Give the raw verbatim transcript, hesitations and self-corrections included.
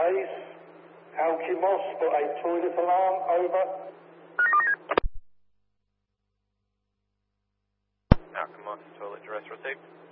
base. Alkimos for a toilet alarm, over. Alkimos, toilet duress received.